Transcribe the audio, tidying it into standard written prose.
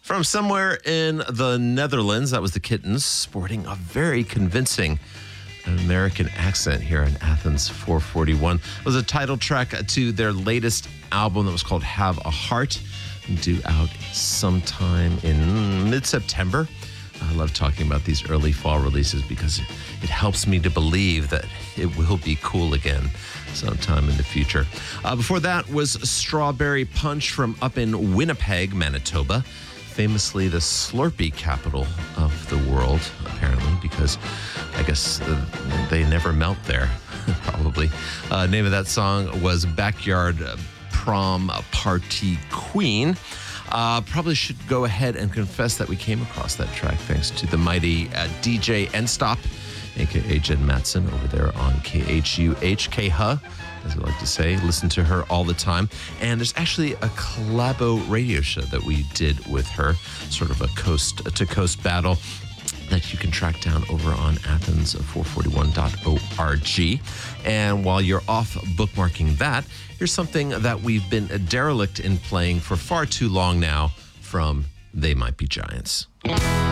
From somewhere in the Netherlands, that was the Kittens, sporting a very convincing American accent here in Athens 441. It was a title track to their latest album that was called Have a Heart, due out sometime in mid-September. I love talking about these early fall releases because it helps me to believe that it will be cool again sometime in the future. Before that was Strawberry Punch from up in Winnipeg, Manitoba, famously the Slurpee capital of the world, apparently, because I guess they never melt there, probably. Name of that song was Backyard Prom Party Queen. Probably should go ahead and confess that we came across that track thanks to the mighty DJ Enstop, a.k.a. Jen Matson, over there on KHUH, K-HUH, as we like to say. Listen to her all the time. And there's actually a collabo radio show that we did with her, sort of a coast-to-coast battle that you can track down over on athens441.org. And while you're off bookmarking that, here's something that we've been derelict in playing for far too long now from They Might Be Giants.